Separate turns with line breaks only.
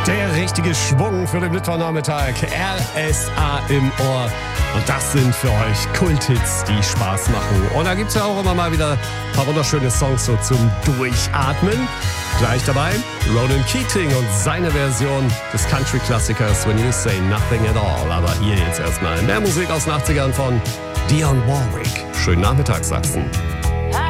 Der richtige Schwung für den Mittwochnachmittag. RSA im Ohr. Und das sind für euch Kulthits, die Spaß machen. Und da gibt es ja auch immer mal wieder ein paar wunderschöne Songs so zum Durchatmen. Gleich dabei Ronan Keating und seine Version des Country-Klassikers When You Say Nothing at All. Aber hier jetzt erstmal mehr Musik aus den 80ern von Dionne Warwick. Schönen Nachmittag, Sachsen.